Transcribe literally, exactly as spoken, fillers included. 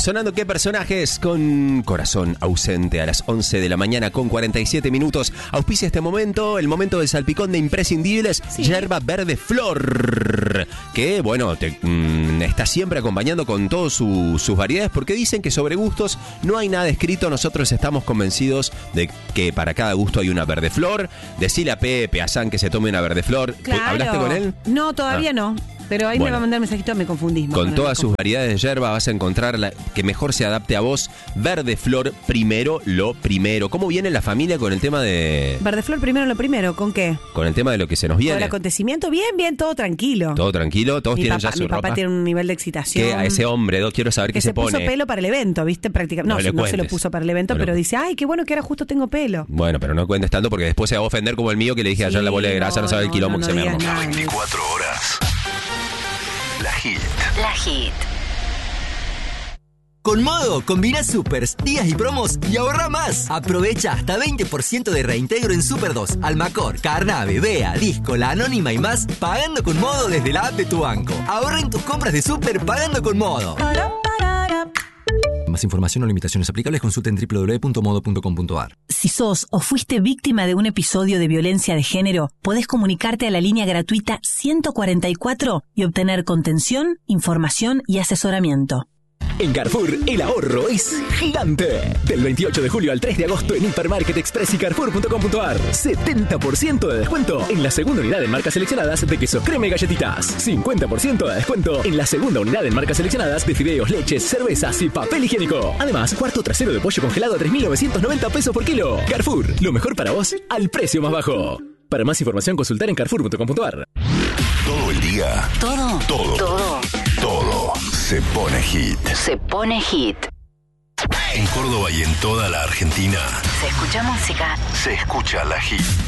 sonando ¿Qué personajes? Con Corazón ausente a las once de la mañana con cuarenta y siete minutos. Auspicia este momento, el momento del salpicón de imprescindibles, sí. Yerba Verde Flor, que bueno, te, mmm, está siempre acompañando con todas su, sus variedades, porque dicen que sobre gustos no hay nada escrito. Nosotros estamos convencidos de que para cada gusto hay una verde flor. Decile a Pepe, a San que se tome una verde flor. Claro. ¿Hablaste con él? No, todavía ah. no. Pero ahí bueno, me va a mandar mensajito, me confundís. Con todas sus variedades de yerba vas a encontrar la que mejor se adapte a vos. Verde Flor primero, lo primero. ¿Cómo viene la familia con el tema de...? Verde Flor primero, lo primero. ¿Con qué? Con el tema de lo que se nos viene. Con el acontecimiento, bien, bien, todo tranquilo. Todo tranquilo, todos mi tienen papá, ya su mi ropa. Mi papá tiene un nivel de excitación. ¿Qué? A ese hombre, no quiero saber que qué se, se pone. puso pelo para el evento, ¿viste? Prácticamente. No, no, no se lo puso para el evento, no, pero dice, ay, qué bueno que ahora justo tengo pelo. Bueno, pero no cuentes tanto porque después se va a ofender como el mío que le dije sí, ayer la bola de grasa, no, no sabe el quilombo no, no, que se me armó. veinticuatro horas. La Hit. La Hit. Con Modo, combina supers, días y promos y ahorra más. Aprovecha hasta veinte por ciento de reintegro en Super dos, Almacor, Carnave, Bea, Disco, La Anónima y más, pagando con Modo desde la app de tu banco. Ahorra en tus compras de Super pagando con Modo. Más información o limitaciones aplicables, consulta en doble u doble u doble u punto modo punto com punto a r. Si sos o fuiste víctima de un episodio de violencia de género, podés comunicarte a la línea gratuita ciento cuarenta y cuatro y obtener contención, información y asesoramiento. En Carrefour, el ahorro es gigante. Del veintiocho de julio al tres de agosto en Hipermarket Express y Carrefour punto com punto a r. setenta por ciento de descuento en la segunda unidad en marcas seleccionadas de queso crema y galletitas. cincuenta por ciento de descuento en la segunda unidad en marcas seleccionadas de fideos, leches, cervezas y papel higiénico. Además, cuarto trasero de pollo congelado a tres mil novecientos noventa pesos por kilo. Carrefour, lo mejor para vos al precio más bajo. Para más información, consultar en Carrefour punto com punto a r. Todo el día. Todo. Todo. Todo. Todo se pone hit. Se pone hit. En Córdoba y en toda la Argentina. Se escucha música. Se escucha la Hit.